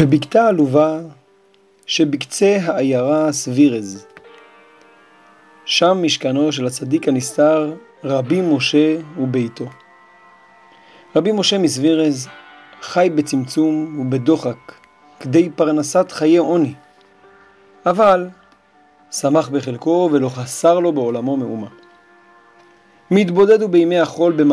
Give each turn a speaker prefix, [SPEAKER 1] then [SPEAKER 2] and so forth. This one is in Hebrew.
[SPEAKER 1] בבקתה עלובה שבקצה העיירה סבירז. שם משכנו של הצדיק הנסתר רבי משה וביתו. רבי משה מסבירז חי בצמצום ובדוחק כדי פרנסת חיי עוני, אבל שמח בחלקו ולא חסר לו בעולמו מאומה. מתבודד הוא בימי החול